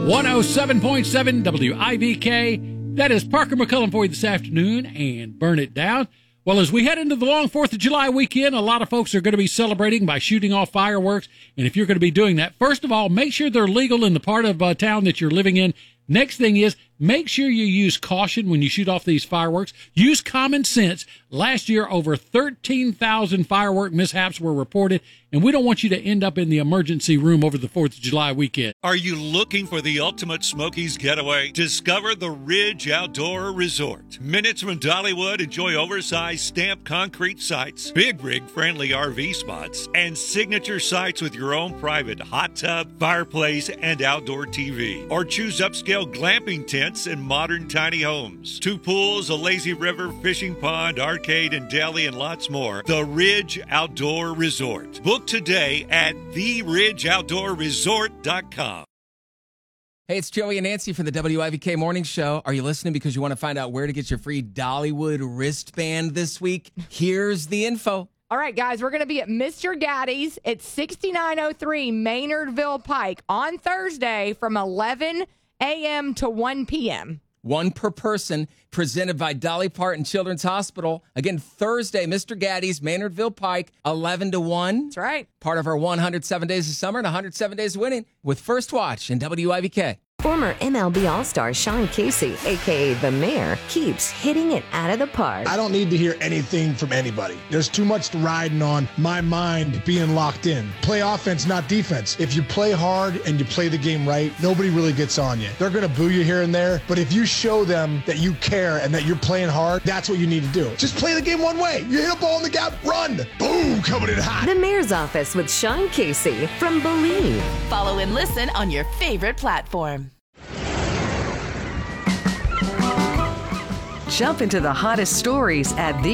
107.7 WIVK. That is Parker McCullum for you this afternoon, and burn it down. Well, as we head into the long 4th of July weekend, a lot of folks are going to be celebrating by shooting off fireworks. And if you're going to be doing that, first of all, make sure they're legal in the part of town that you're living in. Next thing is, make sure you use caution when you shoot off these fireworks. Use common sense. Last year, over 13,000 firework mishaps were reported, and we don't want you to end up in the emergency room over the 4th of July weekend. Are you looking for the ultimate Smokies getaway? Discover the Ridge Outdoor Resort. Minutes from Dollywood, enjoy oversized stamped concrete sites, big rig friendly RV spots, and signature sites with your own private hot tub, fireplace, and outdoor TV. Or choose upscale glamping tents and modern tiny homes. 2 pools, a lazy river, fishing pond, arcade and deli, and lots more. The Ridge Outdoor Resort. Book today at theridgeoutdoorresort.com. Hey, it's Joey and Nancy from the WIVK Morning Show. Are you listening because you want to find out where to get your free Dollywood wristband this week? Here's the info. All right, guys, we're going to be at Mr. Gaddy's at 6903 Maynardville Pike on Thursday from 11 a.m. to 1 p.m. One per person, presented by Dolly Parton Children's Hospital. Again, Thursday, Mr. Gaddy's, Maynardville Pike, 11 to 1. That's right. Part of our 107 Days of Summer and 107 Days of Winning with First Watch and WIVK. Former MLB All-Star Sean Casey, a.k.a. The Mayor, keeps hitting it out of the park. I don't need to hear anything from anybody. There's too much riding on my mind being locked in. Play offense, not defense. If you play hard and you play the game right, nobody really gets on you. They're going to boo you here and there, but if you show them that you care and that you're playing hard, that's what you need to do. Just play the game one way. You hit a ball in the gap, run. Boom, coming in hot. The Mayor's Office with Sean Casey from Believe. Follow and listen on your favorite platform. Jump into the hottest stories at